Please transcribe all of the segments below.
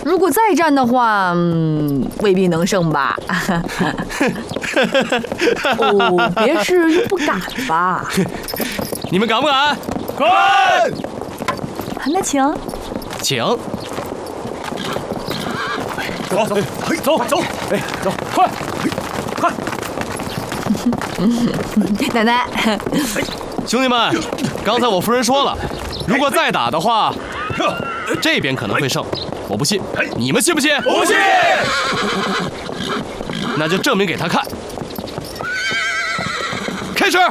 如果再战的话，未必能胜吧？哦，别是又不敢吧？ 你们敢不敢？ 敢！ 那请。 请。 走，哎，走，快！ 奶奶， 兄弟们，刚才我夫人说了，如果再打的话，这边可能会胜。我不信，你们信不信？ 不信！ 那就证明给他看。开始！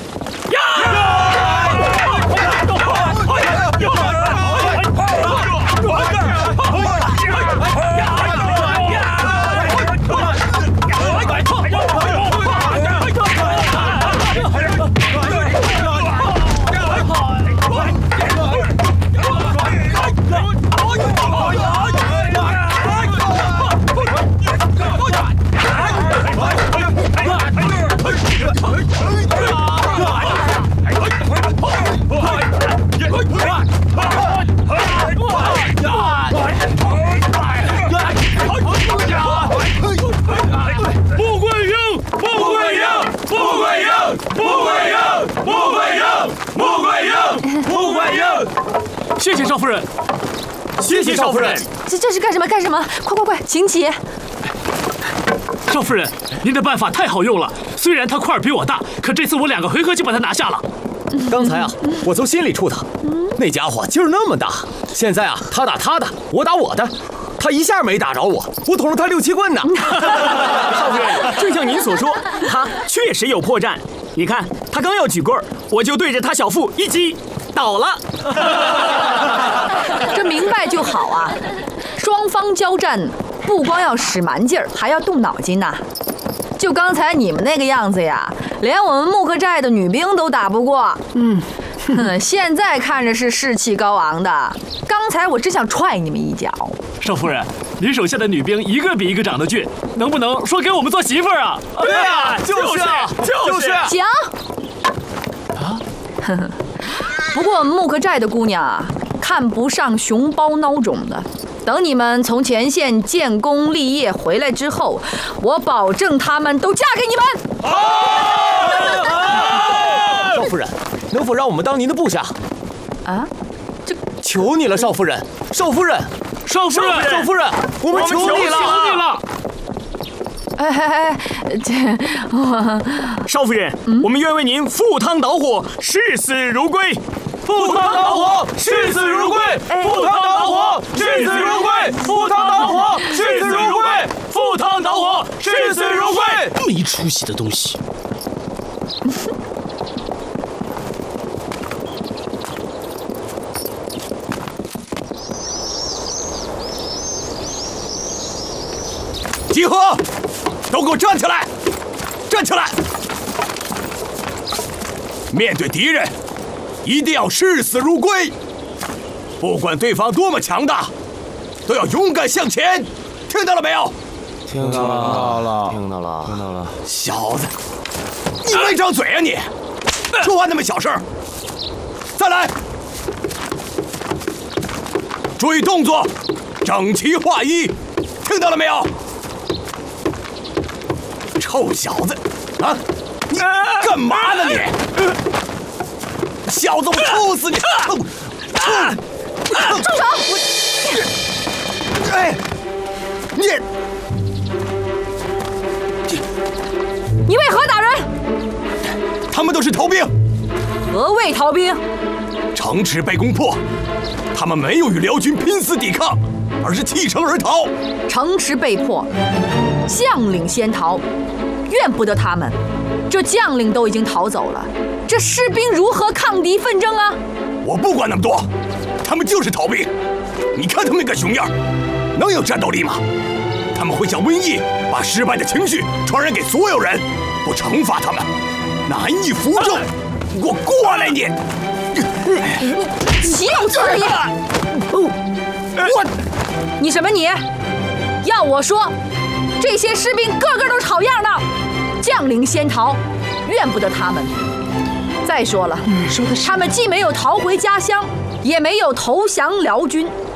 谢谢少夫人，谢谢少夫人。 这是干什么？干什么？快，请起。 少夫人，您的办法太好用了。虽然他块儿比我大，可这次我2个回合就把他拿下了。 刚才啊，我从心里触他，那家伙劲儿那么大。现在啊，他打他的，我打我的，他一下没打着我，我捅了他6、7棍呢。 少夫人，正像您所说，他确实有破绽。你看，他刚要举棍儿，我就对着他小腹一击，倒了。 这明白就好啊！双方交战，不光要使蛮劲儿，还要动脑筋呐。就刚才你们那个样子呀，连我们木克寨的女兵都打不过。现在看着是士气高昂的，刚才我只想踹你们一脚。 少夫人，您手下的女兵一个比一个长得俊，能不能说给我们做媳妇儿啊？ 对啊，就是。 行。啊，不过木克寨的姑娘啊，看不上熊包孬种的。等你们从前线建功立业回来之后，我保证她们都嫁给你们。 少夫人，能否让我们当您的部下？ 啊？ 求你了，少夫人，少夫人，我们求你了。 少夫人，我们愿为您赴汤蹈火，视死如归。 赴汤蹈火，视死如归。赴汤蹈火，视死如归。赴汤蹈火，视死如归。赴汤蹈火，视死如归。 没出息的东西！ 集合！都给我站起来！站起来！面对敌人，一定要视死如归。不管对方多么强大，都要勇敢向前。听到了没有？ 听到了。 小子，你没张嘴啊你！说话那么小声！再来！注意动作，整齐划一。听到了没有？臭小子，啊！你干嘛呢你？小子，我抽死你！ 住手！ 哎， 你为何打人？ 他们都是逃兵。 何谓逃兵？ 城池被攻破，他们没有与辽军拼死抵抗，而是弃城而逃。 城池被破，将领先逃，怨不得他们。这将领都已经逃走了，这士兵如何抗敌奋争啊？ 我不管那么多，他们就是逃兵。你看他们那个熊样，能有战斗力吗？他们会像瘟疫，把失败的情绪传染给所有人。不惩罚他们，难以服众。你给我过来你！ 岂有此理！你什么你？要我说，这些士兵个个都是好样的。将领先逃，怨不得他们。再说了，他们既没有逃回家乡，也没有投降辽军，